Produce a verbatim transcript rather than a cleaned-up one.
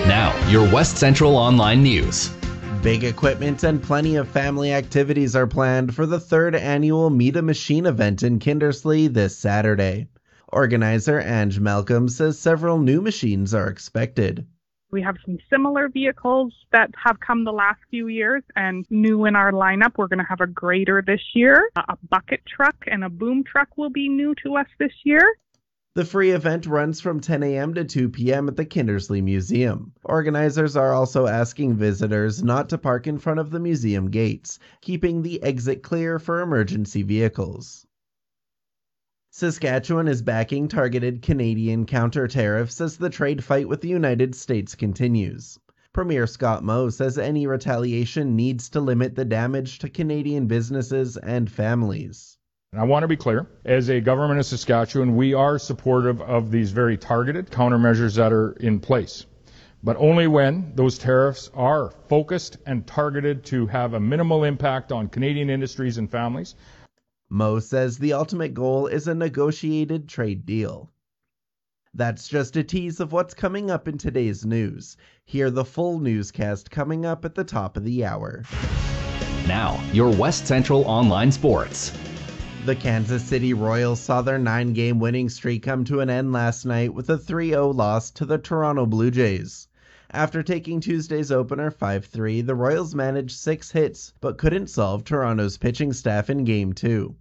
Now, your West Central Online News. Big equipment and plenty of family activities are planned for the third annual Meet a Machine event in Kindersley this Saturday. Organizer Ange Malcolm says several new machines are expected. We have some similar vehicles that have come the last few years, and new in our lineup, we're going to have a grader this year. A bucket truck and a boom truck will be new to us this year. The free event runs from ten a.m. to two p.m. at the Kindersley Museum. Organizers are also asking visitors not to park in front of the museum gates, keeping the exit clear for emergency vehicles. Saskatchewan is backing targeted Canadian counter-tariffs as the trade fight with the United States continues. Premier Scott Moe says any retaliation needs to limit the damage to Canadian businesses and families. I want to be clear, as a government of Saskatchewan, we are supportive of these very targeted countermeasures that are in place, but only when those tariffs are focused and targeted to have a minimal impact on Canadian industries and families. Moe says the ultimate goal is a negotiated trade deal. That's just a tease of what's coming up in today's news. Hear the full newscast coming up at the top of the hour. Now, your West Central Online Sports. The Kansas City Royals saw their nine-game winning streak come to an end last night with a three oh loss to the Toronto Blue Jays. After taking Tuesday's opener five three, the Royals managed six hits but couldn't solve Toronto's pitching staff in Game two.